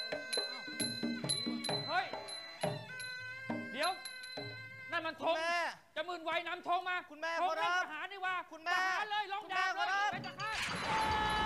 เฮ้ยเดี๋ยวนั่นมันธงจะมื่นไวน้ำธงมาคุณแม่ธงครับทหารนี่ว่าคุณแม่ทหารเลยลงดาบเลยเป็นทหาร